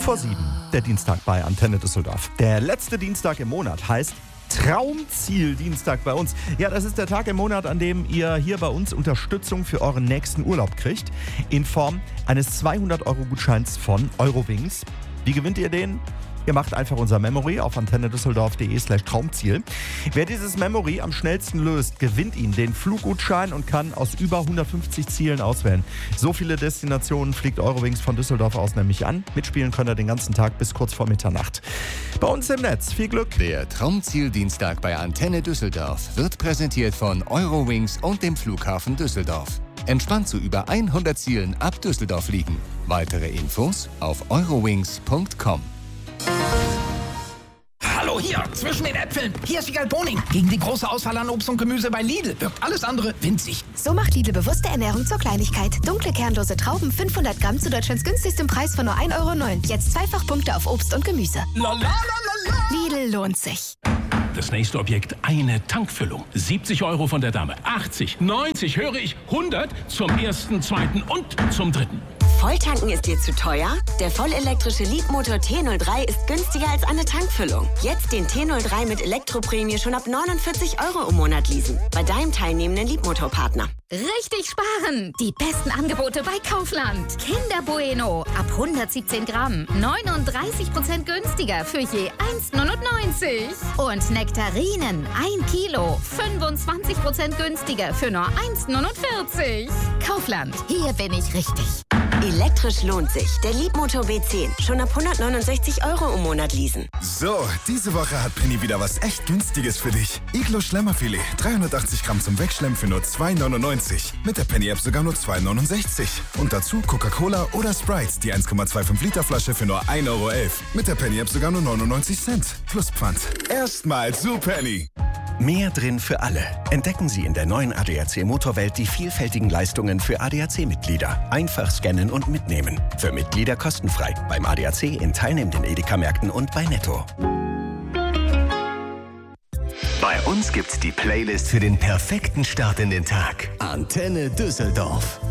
7:10, der Dienstag bei Antenne Düsseldorf. Der letzte Dienstag im Monat heißt Traumziel-Dienstag bei uns. Ja, das ist der Tag im Monat, an dem ihr hier bei uns Unterstützung für euren nächsten Urlaub kriegt. In Form eines 200-Euro-Gutscheins von Eurowings. Wie gewinnt ihr den? Ihr macht einfach unser Memory auf antennedüsseldorf.de/Traumziel. Wer dieses Memory am schnellsten löst, gewinnt ihn den Fluggutschein und kann aus über 150 Zielen auswählen. So viele Destinationen fliegt Eurowings von Düsseldorf aus nämlich an. Mitspielen könnt ihr den ganzen Tag bis kurz vor Mitternacht. Bei uns im Netz. Viel Glück. Der Traumziel-Dienstag bei Antenne Düsseldorf wird präsentiert von Eurowings und dem Flughafen Düsseldorf. Entspannt zu über 100 Zielen ab Düsseldorf fliegen. Weitere Infos auf eurowings.com. Hallo hier, zwischen den Äpfeln. Hier ist Wiegald Boning. Gegen die große Auswahl an Obst und Gemüse bei Lidl wirkt alles andere winzig. So macht Lidl bewusste Ernährung zur Kleinigkeit. Dunkle kernlose Trauben 500 Gramm zu Deutschlands günstigstem Preis von nur 1,09 €. Jetzt Zweifachpunkte auf Obst und Gemüse. La, la, la, la, la. Lidl lohnt sich. Das nächste Objekt, eine Tankfüllung. 70 € von der Dame. 80, 90, höre ich, 100 zum ersten, zweiten und zum dritten. Volltanken ist dir zu teuer? Der vollelektrische Leapmotor T03 ist günstiger als eine Tankfüllung. Jetzt den T03 mit Elektroprämie schon ab 49 € im Monat leasen. Bei deinem teilnehmenden Leapmotor-Partner. Richtig sparen! Die besten Angebote bei Kaufland. Kinder Bueno ab 117 Gramm. 39% günstiger für je 1,99 €. Und Nektarinen 1 Kilo. 25% günstiger für nur 1,49 €. Kaufland, hier bin ich richtig. Elektrisch lohnt sich. Der Leapmotor B10. Schon ab 169 € im Monat leasen. So, diese Woche hat Penny wieder was echt Günstiges für dich. Iglo Schlemmerfilet. 380 Gramm zum Wegschlemmen für nur 2,99 €. Mit der Penny-App sogar nur 2,69 €. Und dazu Coca-Cola oder Sprite. Die 1,25 Liter Flasche für nur 1,11 €. Mit der Penny-App sogar nur 99 Cent. Plus Pfand. Erstmal zu Penny. Mehr drin für alle. Entdecken Sie in der neuen ADAC Motorwelt die vielfältigen Leistungen für ADAC-Mitglieder. Einfach scannen und mitnehmen. Für Mitglieder kostenfrei. Beim ADAC in teilnehmenden Edeka-Märkten und bei Netto. Bei uns gibt's die Playlist für den perfekten Start in den Tag. Antenne Düsseldorf.